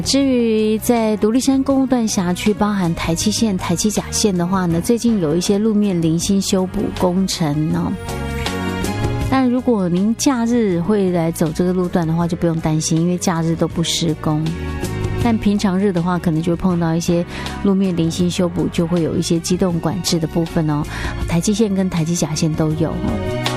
至于在独立山公路段辖区，包含台七线、台七甲线的话呢，最近有一些路面零星修补工程哦。但如果您假日会来走这个路段的话，就不用担心，因为假日都不施工。但平常日的话，可能就会碰到一些路面零星修补，就会有一些机动管制的部分哦。台七线跟台七甲线都有哦。